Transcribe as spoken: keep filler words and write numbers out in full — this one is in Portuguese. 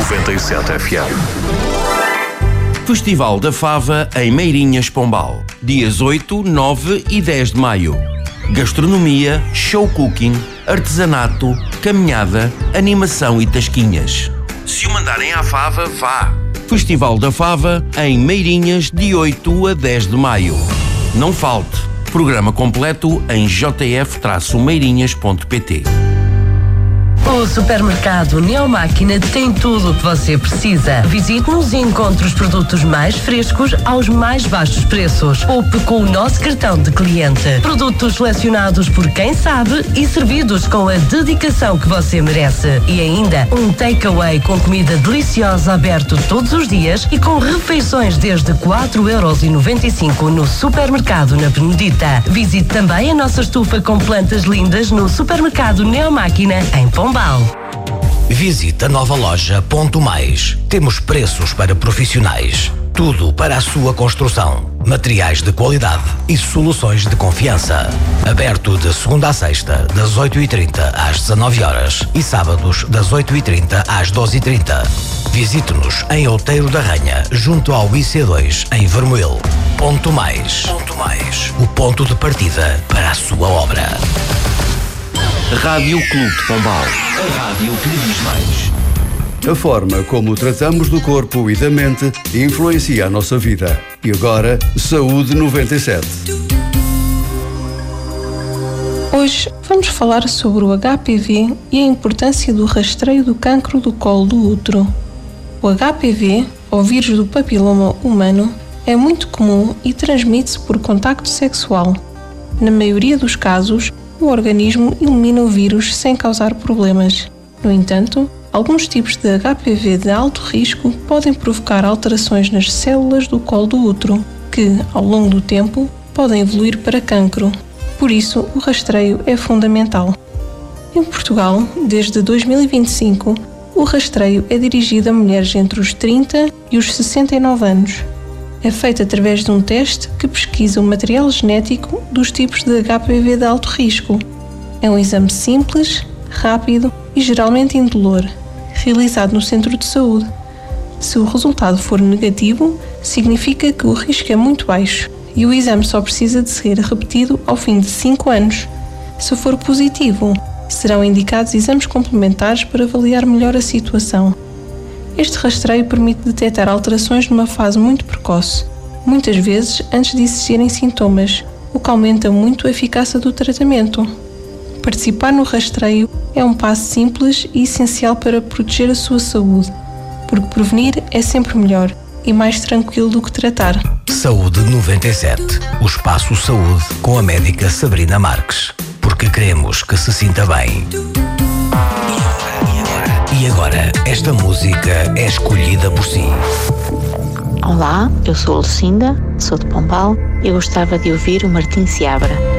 noventa e sete F M. Festival da Fava em Meirinhas, Pombal. Dias oito, nove e dez de maio. Gastronomia, show cooking, artesanato, caminhada, animação e tasquinhas. Se o mandarem à Fava, vá! Festival da Fava em Meirinhas, de oito a dez de maio. Não falte. Programa completo em j f meirinhas ponto p t. O supermercado Neomáquina tem tudo o que você precisa. Visite-nos e encontre os produtos mais frescos aos mais baixos preços. Poupe com o nosso cartão de cliente. Produtos selecionados por quem sabe e servidos com a dedicação que você merece. E ainda um takeaway com comida deliciosa aberto todos os dias e com refeições desde quatro euros e noventa e cinco no supermercado na Benedita. Visite também a nossa estufa com plantas lindas no supermercado Neomáquina em Pombal. Visite a nova loja Ponto Mais. Temos preços para profissionais. Tudo para a sua construção. Materiais de qualidade e soluções de confiança. Aberto de segunda a sexta, das oito e trinta às dezanove horas e sábados das oito e trinta às doze e trinta. Visite-nos em Outeiro da Ranha, junto ao I C dois, em Vermoil. Ponto Mais. Ponto Mais. O ponto de partida para a sua obra. Rádio Clube de Pombal. A rádio que lhe diz mais. A forma como tratamos do corpo e da mente influencia a nossa vida. E agora, Saúde noventa e sete. Hoje vamos falar sobre o H P V e a importância do rastreio do cancro do colo do útero. O H P V, ou vírus do papiloma humano, é muito comum e transmite-se por contacto sexual. Na maioria dos casos, o organismo elimina o vírus sem causar problemas. No entanto, alguns tipos de H P V de alto risco podem provocar alterações nas células do colo do útero, que, ao longo do tempo, podem evoluir para cancro. Por isso, o rastreio é fundamental. Em Portugal, desde dois mil e vinte e cinco, o rastreio é dirigido a mulheres entre os trinta e os sessenta e nove anos. É feito através de um teste que pesquisa o material genético dos tipos de H P V de alto risco. É um exame simples, rápido e geralmente indolor, realizado no centro de saúde. Se o resultado for negativo, significa que o risco é muito baixo e o exame só precisa de ser repetido ao fim de cinco anos. Se for positivo, serão indicados exames complementares para avaliar melhor a situação. Este rastreio permite detectar alterações numa fase muito precoce, muitas vezes antes de existirem sintomas, o que aumenta muito a eficácia do tratamento. Participar no rastreio é um passo simples e essencial para proteger a sua saúde, porque prevenir é sempre melhor e mais tranquilo do que tratar. Saúde noventa e sete. O espaço Saúde com a médica Sabrina Marques. Porque queremos que se sinta bem. E agora, esta música é escolhida por si. Olá, eu sou a Lucinda, sou de Pombal e gostava de ouvir o Martim Seabra.